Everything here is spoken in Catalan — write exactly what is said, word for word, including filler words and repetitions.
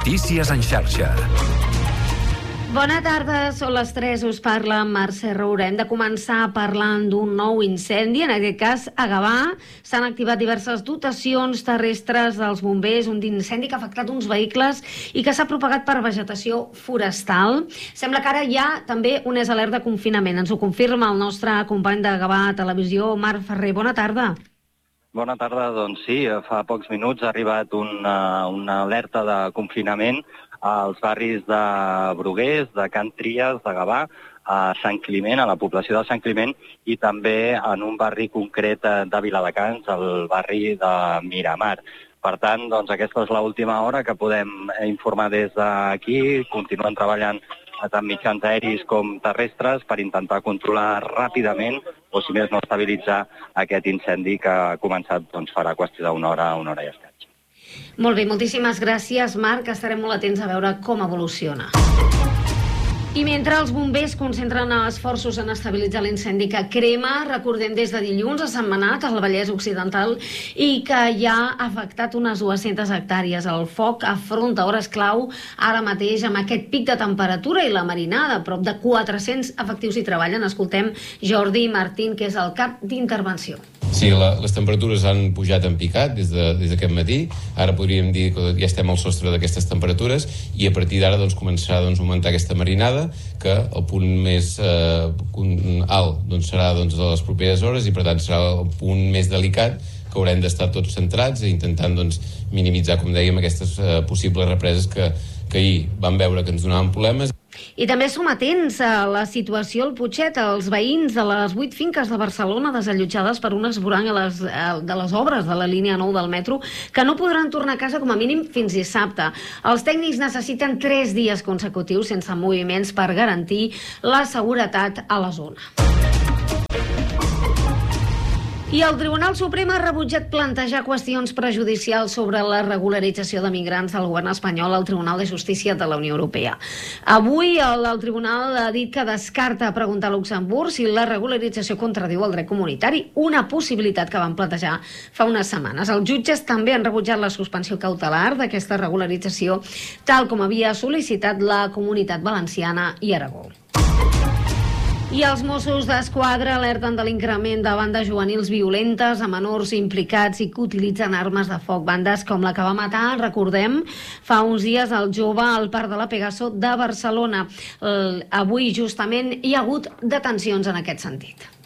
Notícies en xarxa. Bona tarda, són les tres, us parla Mercè Roura. Hem de començar parlant d'un nou incendi, en aquest cas a Gavà. S'han activat diverses dotacions terrestres dels bombers, un incendi que ha afectat uns vehicles i que s'ha propagat per vegetació forestal. Sembla que ara hi ha també un és alert de confinament. Ens ho confirma el nostre company de Gavà Televisió, Marc Ferrer. Bona tarda. Bona tarda, doncs sí, fa pocs minuts ha arribat una, una alerta de confinament als barris de Bruguers, de Can Tries, de Gavà, a Sant Climent, a la població de Sant Climent, i també en un barri concret de Viladecans, el barri de Miramar. Per tant, doncs, aquesta és l'última hora que podem informar des d'aquí. Continuen treballant tant mitjans aeris com terrestres per intentar controlar ràpidament o, si més no, estabilitzar aquest incendi que ha començat doncs, farà qüestió d'una hora, una hora i escaig. Molt bé, moltíssimes gràcies, Marc. Estarem molt atents a veure com evoluciona. I mentre els bombers concentren esforços en estabilitzar l'incendi que crema, recordem des de dilluns a Sentmenat, al Vallès Occidental, i que ja ha afectat unes dues-centes hectàrees. El foc afronta hores clau ara mateix amb aquest pic de temperatura i la marinada. Prop de quatre-cents efectius hi treballen. Escoltem Jordi Martín, que és el cap d'intervenció. Sí, la, les temperatures han pujat en picat des d'aquest de, matí. Ara podríem dir que ja estem al sostre d'aquestes temperatures i a partir d'ara doncs, començarà doncs, a augmentar aquesta marinada, que el punt més eh, alt doncs, serà doncs, a les properes hores i per tant serà el punt més delicat que haurem d'estar tots centrats i intentant doncs, minimitzar, com dèiem, aquestes eh, possibles represes que, que ahir vam veure que ens donaven problemes. I també som atents a la situació al Putxet. Els veïns de les vuit finques de Barcelona desallotjades per un esborrany a les, a, de les obres de la línia nou del metro que no podran tornar a casa com a mínim fins dissabte. Els tècnics necessiten tres dies consecutius sense moviments per garantir la seguretat a la zona. I el Tribunal Suprem ha rebutjat plantejar qüestions prejudicials sobre la regularització de migrants del govern espanyol al Tribunal de Justícia de la Unió Europea. Avui el, el Tribunal ha dit que descarta preguntar a Luxemburg si la regularització contradiu el dret comunitari, una possibilitat que van plantejar fa unes setmanes. Els jutges també han rebutjat la suspensió cautelar d'aquesta regularització, tal com havia sol·licitat la Comunitat Valenciana i Aragó. I els Mossos d'Esquadra alerten de l'increment de bandes juvenils violentes a menors implicats i que utilitzen armes de foc. Bandes com la que va matar, recordem, fa uns dies el jove al Parc de la Pegaso de Barcelona. Avui, justament, hi ha hagut detencions en aquest sentit.